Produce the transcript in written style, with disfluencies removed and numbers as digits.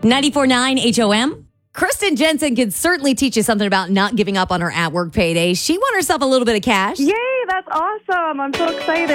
94.9 HOM. Kristen Jensen can certainly teach you something about not giving up on her at-work payday. She won herself a little bit of cash. Yay, that's awesome. I'm so excited.